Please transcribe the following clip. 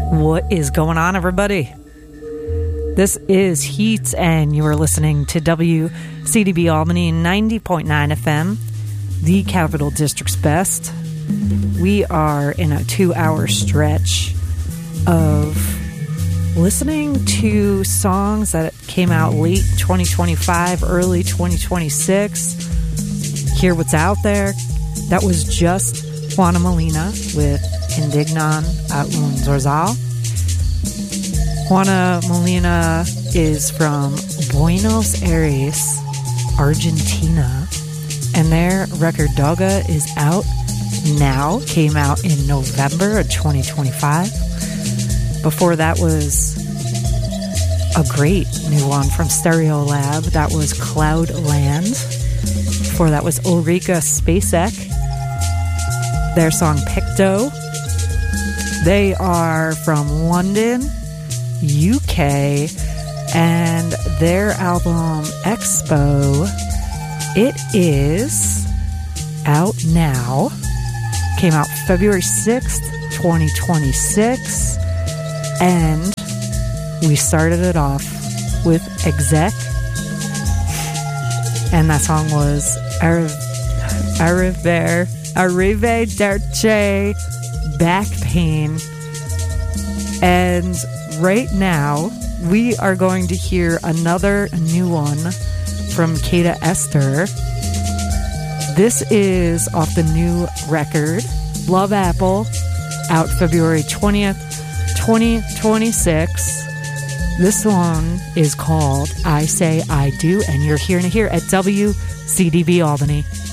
What is going on, everybody? This is Heat, and you are listening to WCDB Albany 90.9 FM, the Capital District's best. We are in a 2-hour stretch of listening to songs that came out late 2025, early 2026. Hear what's out there. That was just Juana Molina with Indignan a un Zorzal. Juana Molina is from Buenos Aires, Argentina, and their record Doga is out now. Came out in November of 2025. Before that was a great new one from Stereolab. That was Cloudland. Before that was Ulrika Spacek. Their song Picto. They are from London, UK, and their album Expo, it is out now. Came out February 6th, 2026, and we started it off with Exec, and that song was Arrivederci, Back Pain. And right now we are going to hear another new one from Kata Esther. This is off the new record Love Apple, out February 20th, 2026. This one is called I Say I Do, and you're hearing it here at WCDB Albany.